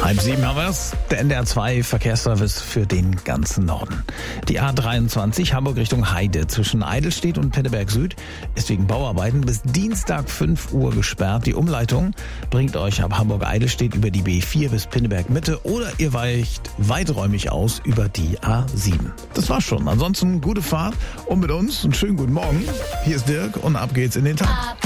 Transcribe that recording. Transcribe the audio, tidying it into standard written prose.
7 haben wir's. Der NDR 2 Verkehrsservice für den ganzen Norden. Die A23 Hamburg Richtung Heide zwischen Eidelstedt und Pinneberg Süd ist wegen Bauarbeiten bis Dienstag 5 Uhr gesperrt. Die Umleitung bringt euch ab Hamburg-Eidelstedt über die B4 bis Pinneberg Mitte oder ihr weicht weiträumig aus über die A7. Das war's schon. Ansonsten gute Fahrt und mit uns einen schönen guten Morgen. Hier ist Dirk und ab geht's in den Tag.